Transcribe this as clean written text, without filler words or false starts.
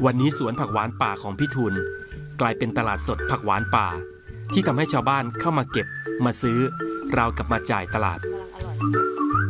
วันนี้สวนผักหวานป่าของพี่ทุนกลายเป็นตลาดสดผักหวานป่าที่ทำให้ชาวบ้านเข้ามาเก็บมาซื้อราวกับมาจ่ายตลาดกำลังอร่อย